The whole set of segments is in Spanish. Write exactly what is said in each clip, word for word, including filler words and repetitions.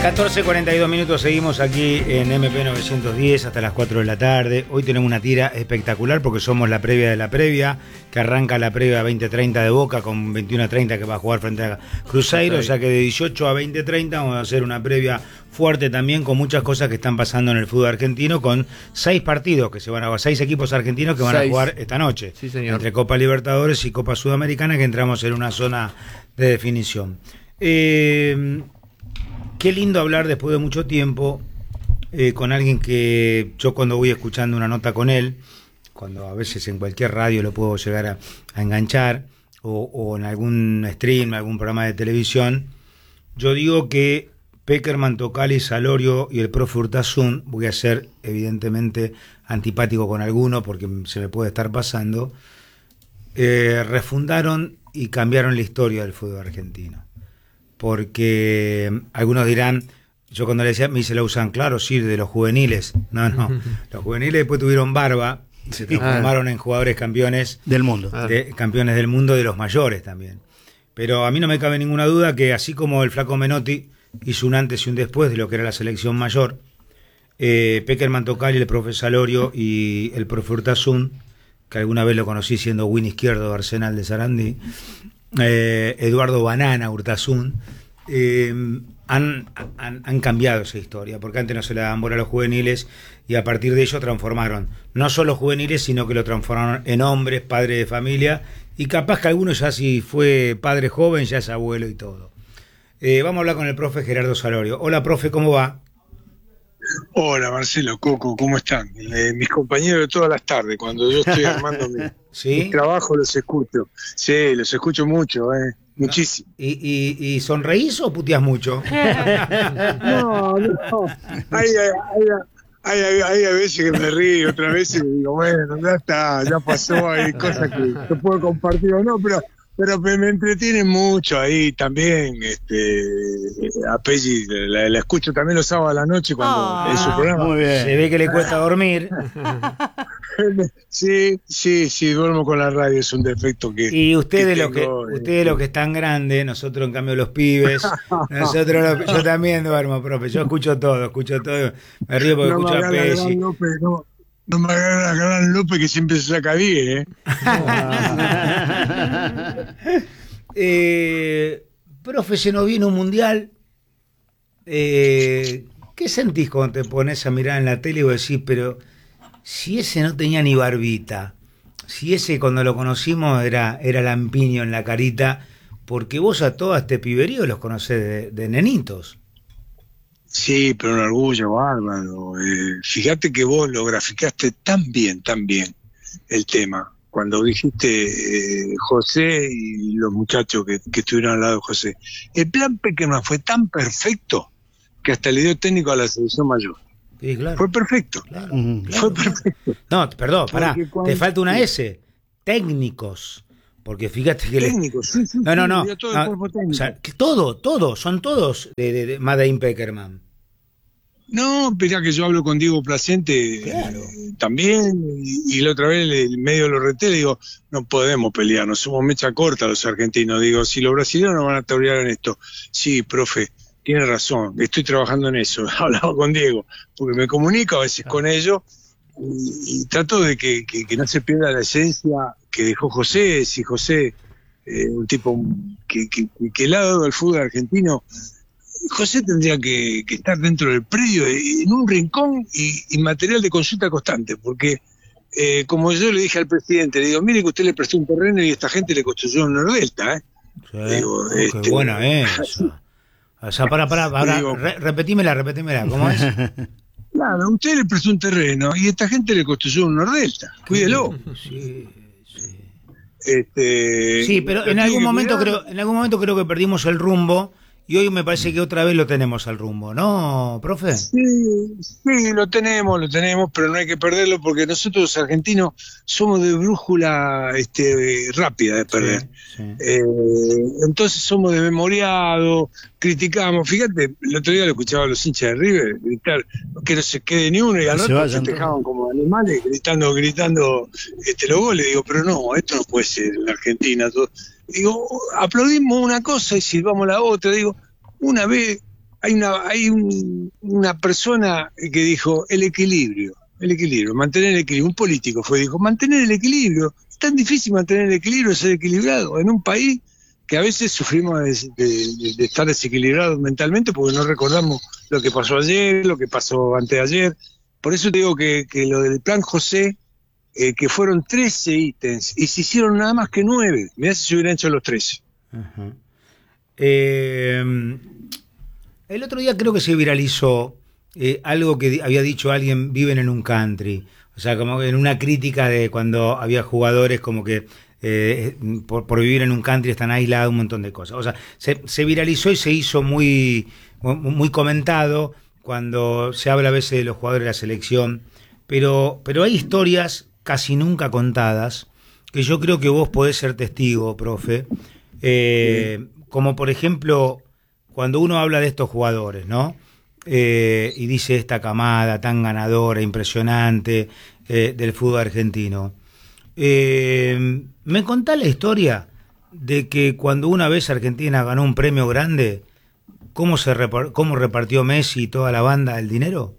catorce cuarenta y dos minutos, seguimos aquí en M P novecientos diez hasta las cuatro de la tarde. Hoy tenemos una tira espectacular porque somos la previa de la previa, que arranca la previa veinte treinta de Boca con veintiuno treinta que va a jugar frente a Cruzeiro, o sea que de dieciocho a veinte treinta vamos a hacer una previa fuerte también con muchas cosas que están pasando en el fútbol argentino, con seis partidos que se van a jugar, seis equipos argentinos que van seis. a jugar esta noche, sí, señor. Entre Copa Libertadores y Copa Sudamericana, que entramos en una zona de definición. Eh... Qué lindo hablar después de mucho tiempo eh, con alguien que yo cuando voy escuchando una nota con él, cuando a veces en cualquier radio lo puedo llegar a, a enganchar, o, o en algún stream, algún programa de televisión, yo digo que Pekerman, Tocali, Salorio y el profe Urtasun, voy a ser evidentemente antipático con alguno porque se me puede estar pasando, eh, refundaron y cambiaron la historia del fútbol argentino. Porque algunos dirán, yo cuando le decía, me dice, la usan, claro, sí, de los juveniles. No, no, los juveniles después tuvieron barba, se transformaron ah. en jugadores campeones del mundo, de, campeones del mundo de los mayores también. Pero a mí no me cabe ninguna duda que así como el flaco Menotti hizo un antes y un después de lo que era la selección mayor, eh, Pekerman, Tocali, el profe Salorio y el profe Urtasun, que alguna vez lo conocí siendo win izquierdo de Arsenal de Sarandí, Eh, Eduardo Banana, Urtasun, eh, han, han, han cambiado esa historia, porque antes no se le daban bola a los juveniles y a partir de ello transformaron no solo juveniles, sino que lo transformaron en hombres, padres de familia, y capaz que alguno ya si fue padre joven, ya es abuelo y todo. Eh, vamos a hablar con el profe Gerardo Salorio. Hola, profe, ¿cómo va? Hola, Marcelo, Coco, ¿cómo están? Eh, mis compañeros de todas las tardes, cuando yo estoy armando mi, ¿Sí? mi trabajo, los escucho. Sí, los escucho mucho, eh, muchísimo. ¿Y, y, y sonreís o puteás mucho? No, no. Hay, hay, hay, hay, hay a veces que me río, otras veces digo, bueno, ya está, ya pasó, hay cosas que se puedo compartir o no, pero... Pero me entretiene mucho ahí también, este, a Peggy, la, la escucho también los sábados a la noche cuando oh, en su programa. Muy bien. Se ve que le cuesta dormir. Sí, sí, sí, duermo con la radio, es un defecto que Y ustedes que los que, ustedes los que están grandes, nosotros en cambio los pibes, nosotros los, yo también duermo, profe, yo escucho todo, escucho todo, me río porque no escucho a Peggy. No. No me agarra la gran López que siempre se saca diez, ¿eh? eh profe, se nos viene un mundial. Eh, ¿Qué sentís cuando te pones a mirar en la tele y vos decís, pero si ese no tenía ni barbita, si ese cuando lo conocimos era, era lampiño en la carita, porque vos a todo este piberío los conocés de, de nenitos? Sí, pero un orgullo bárbaro. Eh, fíjate que vos lo graficaste tan bien, tan bien el tema. Cuando dijiste eh, José y los muchachos que, que estuvieron al lado de José. El plan Pekerman fue tan perfecto que hasta le dio técnico a la selección mayor. Sí, claro. Fue perfecto. Claro, claro, fue perfecto. No, perdón, pará. Cuando... Te falta una S. Técnicos. Porque fíjate que... Técnicos, le... sí, sí. No, no, no. Todo, no o sea, que todo, todo, son todos de, de, de Made in Pekerman. No, pero que yo hablo con Diego Placente claro. eh, también, y, y la otra vez el medio lo reté, le digo, no podemos pelear, no somos mecha corta los argentinos. Digo, si los brasileños no van a torear en esto. Sí, profe, tiene razón, estoy trabajando en eso. He hablado con Diego, porque me comunico a veces con ellos y, y trato de que, que, que no se pierda la esencia que dejó José. Si José, eh, un tipo que, que, que le ha dado al fútbol argentino, José tendría que, que estar dentro del predio, en un rincón y, y material de consulta constante, porque eh, como yo le dije al presidente, le digo, mire que usted le prestó un terreno y esta gente le construyó un Nordelta, ¿eh? Sí, digo, oh, este, qué buena esa. O sea, para, para, para, digo, re, repetímela, repetímela, ¿cómo es? Claro, usted le prestó un terreno y esta gente le construyó un Nordelta, cuídelo. Sí, sí. Este, sí, pero en algún momento creo, en algún momento creo que perdimos el rumbo. Y hoy me parece que otra vez lo tenemos al rumbo, ¿no, profe? Sí, sí, lo tenemos, lo tenemos, pero no hay que perderlo porque nosotros los argentinos somos de brújula este, rápida de perder. Sí, sí. Eh, entonces somos desmemoriados, criticamos. Fíjate, el otro día lo escuchaba a los hinchas de River gritar que no se quede ni uno y al otro se festejaban como animales gritando, gritando este, los goles. Digo, pero no, esto no puede ser en la Argentina. Todo. Digo, aplaudimos una cosa y silbamos la otra. Digo, una vez hay una, hay un, una persona que dijo el equilibrio, el equilibrio, mantener el equilibrio. Un político fue, dijo, mantener el equilibrio. Es tan difícil mantener el equilibrio, ser equilibrado en un país que a veces sufrimos de, de, de estar desequilibrados mentalmente porque no recordamos lo que pasó ayer, lo que pasó anteayer. Por eso te digo que, que lo del plan José, eh, que fueron trece ítems y se hicieron nada más que nueve. Mirá si se hubieran hecho los trece. Uh-huh. Eh, el otro día creo que se viralizó eh, algo que había dicho alguien, viven en un country. O sea, como en una crítica de cuando había jugadores como que eh, por, por vivir en un country están aislados, un montón de cosas. O sea, se, se viralizó y se hizo muy, muy comentado cuando se habla a veces de los jugadores de la selección. Pero, pero hay historias casi nunca contadas que yo creo que vos podés ser testigo, profe. Eh, sí. Como por ejemplo, cuando uno habla de estos jugadores, ¿no? Eh, y dice esta camada tan ganadora, impresionante eh, del fútbol argentino. Eh, ¿Me contás la historia de que cuando una vez Argentina ganó un premio grande, cómo se repar- cómo repartió Messi y toda la banda el dinero?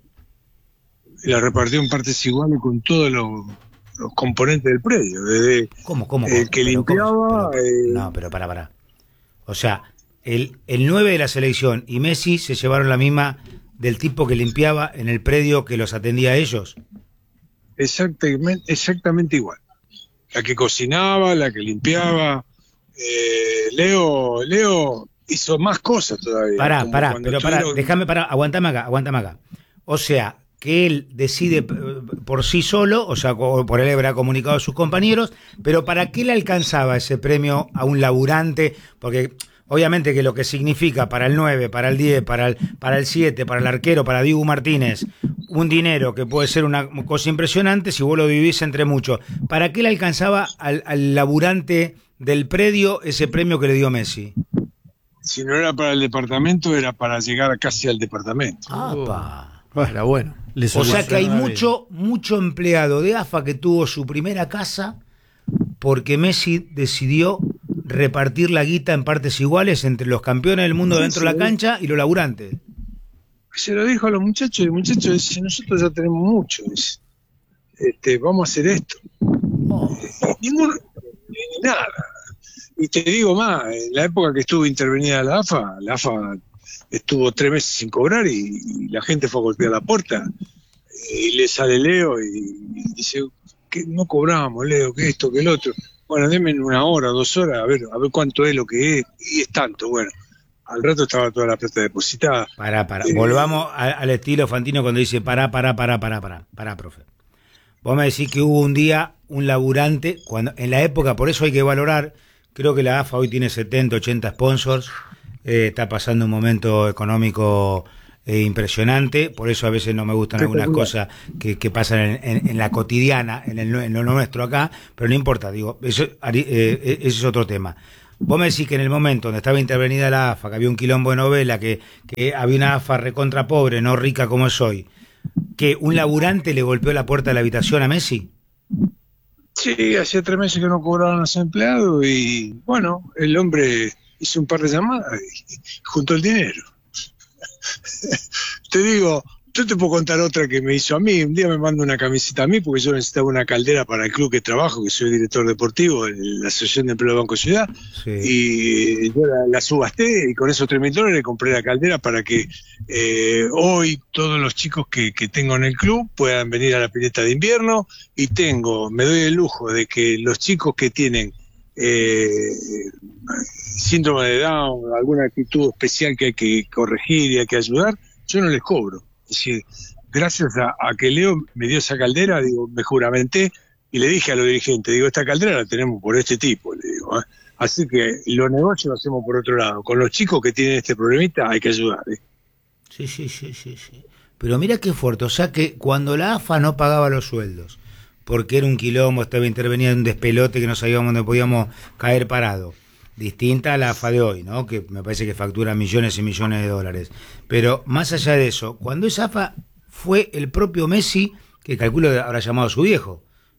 La repartió en partes iguales con todos los, los componentes del predio, desde ¿Cómo, cómo, el que pero, limpiaba... ¿cómo? Pero, eh... No, pero para, para. O sea, el, el nueve de la selección y Messi se llevaron la misma del tipo que limpiaba en el predio que los atendía a ellos. Exactamente, exactamente igual. La que cocinaba, la que limpiaba. Eh, Leo, Leo hizo más cosas todavía. Pará, pará, pero pará, tuvieron... déjame pará, aguantame acá, aguantame acá. O sea, que él decide por sí solo, o sea, por él habrá comunicado a sus compañeros, pero ¿para qué le alcanzaba ese premio a un laburante? Porque obviamente que lo que significa para el nueve, para el diez, para el, para el siete, para el arquero, para Diego Martínez, un dinero que puede ser una cosa impresionante si vos lo dividís entre muchos. ¿Para qué le alcanzaba al, al laburante del predio ese premio que le dio Messi? Si no era para el departamento, era para llegar casi al departamento. ¡Apa! Bueno, era bueno. Les o sea que hay mucho, mucho empleado de A F A que tuvo su primera casa porque Messi decidió repartir la guita en partes iguales entre los campeones del mundo dentro de la cancha y los laburantes. Se lo dijo a los muchachos, y el muchacho dice, nosotros ya tenemos mucho, dice, este, vamos a hacer esto. Oh. Eh, ningún, ni nada. Y te digo más, en la época que estuvo intervenida la A F A, la A F A estuvo tres meses sin cobrar y, y la gente fue a golpear la puerta eh, y le sale Leo y, y dice, que no cobramos, Leo, que esto, que el otro. Bueno, denme una hora, dos horas, a ver, a ver cuánto es lo que es, y es tanto, bueno. Al rato estaba toda la plata depositada. Pará, pará. Eh, Volvamos a, al estilo Fantino cuando dice pará, pará, pará, pará, pará, pará, profe. Vos me decís que hubo un día un laburante, cuando en la época, por eso hay que valorar, creo que la A F A hoy tiene setenta, ochenta sponsors, eh, está pasando un momento económico eh, impresionante, por eso a veces no me gustan algunas cosas que, que pasan en, en, en la cotidiana, en, el, en lo nuestro acá, pero no importa, digo, eso, eh, ese es otro tema. Vos me decís que en el momento donde estaba intervenida la A F A, que había un quilombo de novela, que, que había una A F A recontra pobre, no rica como soy, que un laburante le golpeó la puerta de la habitación a Messi. Sí, hacía tres meses que no cobraban los empleados y, bueno, el hombre hizo un par de llamadas y juntó el dinero. Te digo, yo te puedo contar otra que me hizo a mí. Un día me mandó una camiseta a mí porque yo necesitaba una caldera para el club que trabajo, que soy director deportivo de la Asociación de Empleo de Banco Ciudad. Sí. Y yo la, la subasté y con esos tres mil dólares compré la caldera para que eh, hoy todos los chicos que, que tengo en el club puedan venir a la pileta de invierno. Y tengo, me doy el lujo de que los chicos que tienen eh, síndrome de Down, alguna actitud especial que hay que corregir y hay que ayudar, yo no les cobro. Es decir, gracias a, a que Leo me dio esa caldera, digo, me juramenté y le dije a los dirigentes, digo, esta caldera la tenemos por este tipo, le digo, ¿eh? Así que los negocios los hacemos por otro lado. Con los chicos que tienen este problemita hay que ayudar, ¿eh? Sí, sí, sí, sí, sí. Pero mira qué fuerte, o sea que cuando la A F A no pagaba los sueldos, porque era un quilombo, estaba intervenida en un despelote que no sabíamos dónde podíamos caer parado. Distinta a la A F A de hoy, ¿no? Que me parece que factura millones y millones de dólares. Pero más allá de eso, cuando esa A F A fue el propio Messi, que calculo habrá llamado a su viejo,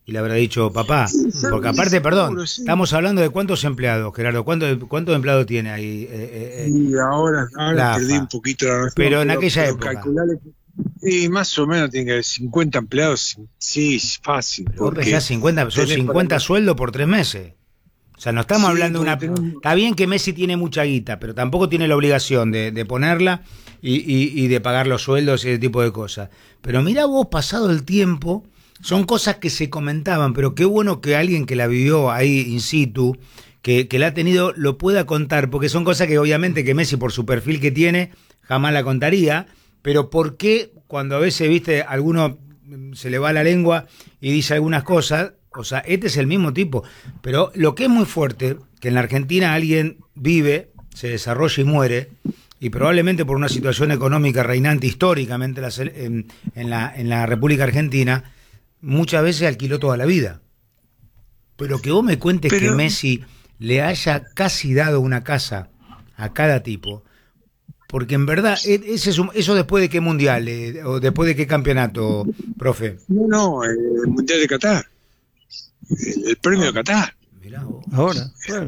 y le habrá dicho, papá, porque aparte, perdón, estamos hablando de cuántos empleados, Gerardo, ¿cuántos cuántos empleados tiene ahí? Eh, eh, y ahora, ahora perdí un poquito la noción. Pero en aquella pero época. Calcularle, sí, más o menos tiene que haber cincuenta empleados, sí, fácil. Vos pensás cincuenta, son cincuenta para... sueldos por tres meses. O sea, no estamos sí, hablando de una... Tenemos... Está bien que Messi tiene mucha guita, pero tampoco tiene la obligación de, de ponerla y, y, y de pagar los sueldos y ese tipo de cosas. Pero mirá vos, pasado el tiempo, son cosas que se comentaban, pero qué bueno que alguien que la vivió ahí in situ, que, que la ha tenido, lo pueda contar, porque son cosas que obviamente que Messi, por su perfil que tiene, jamás la contaría, pero ¿por qué cuando a veces, viste, alguno se le va la lengua y dice algunas cosas? O sea, este es el mismo tipo. Pero lo que es muy fuerte, que en la Argentina alguien vive, se desarrolla y muere, y probablemente por una situación económica reinante históricamente en, en, la, en la República Argentina, muchas veces alquiló toda la vida. Pero que vos me cuentes Pero... que Messi le haya casi dado una casa a cada tipo, porque en verdad, ese es un, ¿eso después de qué mundial? Eh, ¿O después de qué campeonato, profe? No, no, el Mundial de Qatar. El, el premio de Qatar. Mirá vos. Ahora, claro.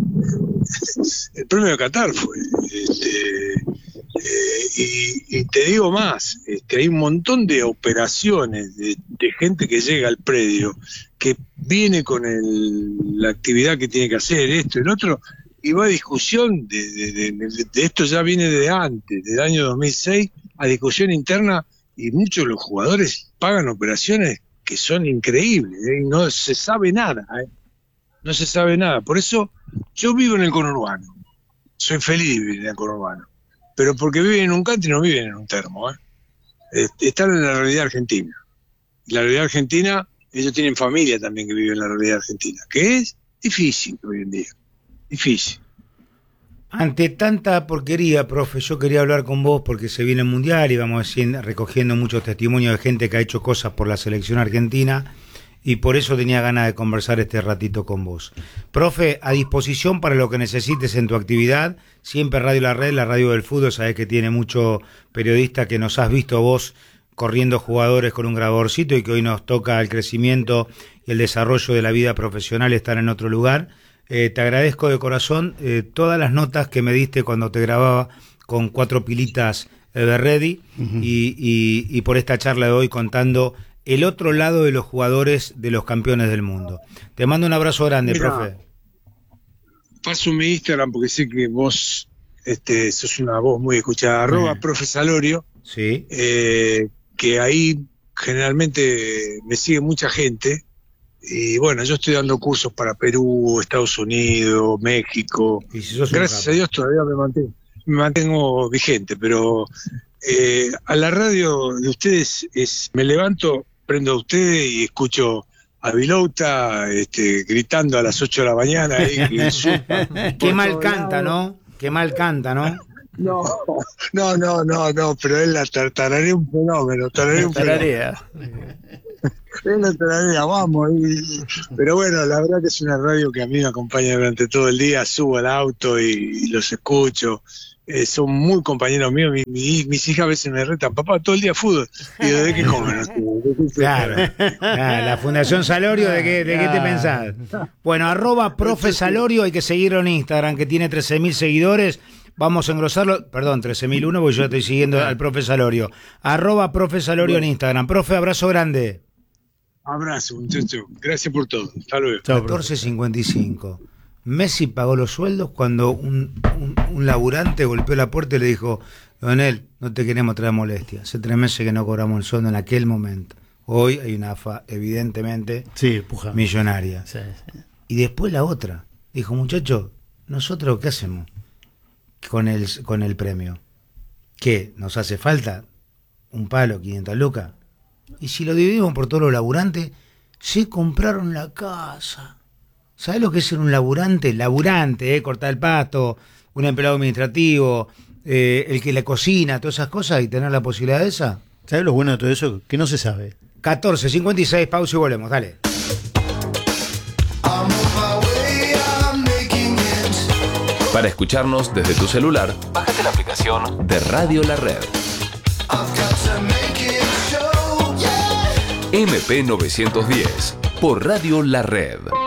El premio de Qatar fue. Este, eh, y, y te digo más, este, hay un montón de operaciones de, de gente que llega al predio, que viene con el, la actividad que tiene que hacer, esto y el otro, y va a discusión, de, de, de, de, de esto ya viene de antes, del año dos mil seis, a discusión interna, y muchos de los jugadores pagan operaciones que son increíbles, ¿eh? Y no se sabe nada, ¿eh? No se sabe nada. Por eso yo vivo en el conurbano, soy feliz de vivir en el conurbano, pero porque viven en un country no viven en un termo, ¿eh? Están en la realidad argentina. La realidad argentina, ellos tienen familia también que vive en la realidad argentina, que es difícil hoy en día, difícil. Ante tanta porquería, profe, yo quería hablar con vos porque se viene el Mundial y vamos a ir recogiendo muchos testimonios de gente que ha hecho cosas por la selección argentina y por eso tenía ganas de conversar este ratito con vos. Profe, a disposición para lo que necesites en tu actividad, siempre Radio La Red, la radio del fútbol, sabés que tiene mucho periodista que nos has visto vos corriendo jugadores con un grabadorcito y que hoy nos toca el crecimiento y el desarrollo de la vida profesional estar en otro lugar. Eh, te agradezco de corazón eh, todas las notas que me diste cuando te grababa con cuatro pilitas Everready uh-huh. y, y, y por esta charla de hoy contando el otro lado de los jugadores de los campeones del mundo. Te mando un abrazo grande, Mirá, profe. Paso mi Instagram porque sé que vos este, sos una voz muy escuchada, arroba uh-huh. profe Salorio, sí. eh, que ahí generalmente me sigue mucha gente. Y bueno, yo estoy dando cursos para Perú, Estados Unidos, México. ¿Y si sos Gracias a Dios todavía me mantengo, me mantengo vigente, pero eh, a la radio de ustedes es, me levanto, prendo a ustedes y escucho a Vilouta este, gritando a las ocho de la mañana. Ahí, Qué mal canta, ¿no? Qué mal canta, ¿no? No, no, no, no, no, pero él la tararea un fenómeno, tararea un fenómeno. Es la tararea, vamos. Y, pero bueno, la verdad que es una radio que a mí me acompaña durante todo el día, subo al auto y, y los escucho. Eh, son muy compañeros míos, mi, mi, mis hijas a veces me retan, papá, todo el día fútbol. Y yo, ¿de qué comen? Claro, claro, la Fundación Salorio, ¿de qué, de qué te pensás? Bueno, arroba profe Salorio, hay que seguirlo en Instagram, que tiene trece mil seguidores. Vamos a engrosarlo, perdón, trece mil uno, porque yo estoy siguiendo al profe Salorio. Arroba profe Salorio en Instagram. Profe, abrazo grande. Abrazo, muchacho. Gracias por todo. Hasta luego. catorce cincuenta y cinco. Messi pagó los sueldos cuando un, un, un laburante golpeó la puerta y le dijo: Donel, no te queremos traer molestia. Hace tres meses que no cobramos el sueldo en aquel momento. Hoy hay una A F A, evidentemente, sí, millonaria. Sí, sí. Y después la otra. Dijo: muchachos, ¿nosotros qué hacemos con el, con el premio? ¿Qué? ¿Nos hace falta un palo, quinientas lucas? Y si lo dividimos por todos los laburantes, se compraron la casa. ¿Sabés lo que es ser un laburante? Laburante, ¿eh? Cortar el pasto, un empleado administrativo, eh, el que le cocina, todas esas cosas, y tener la posibilidad de esa. ¿Sabés lo bueno de todo eso? Que no se sabe. catorce cincuenta y seis, pausa y volvemos, dale. Para escucharnos desde tu celular, bájate la aplicación de Radio La Red. M P novecientos diez, por Radio La Red.